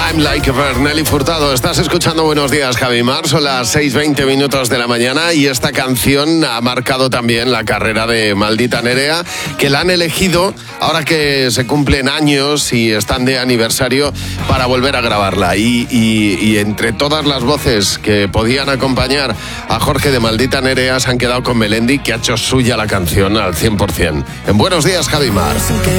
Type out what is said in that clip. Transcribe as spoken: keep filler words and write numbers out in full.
I'm Like a Bird, Nelly Furtado. Estás escuchando Buenos Días, Javi Mar. Son las seis veinte minutos de la mañana y esta canción ha marcado también la carrera de Maldita Nerea, que la han elegido ahora que se cumplen años y están de aniversario para volver a grabarla. Y, y, y entre todas las voces que podían acompañar a Jorge de Maldita Nerea se han quedado con Melendi, que ha hecho suya la canción al cien por ciento. En Buenos Días, Javi Mar. Que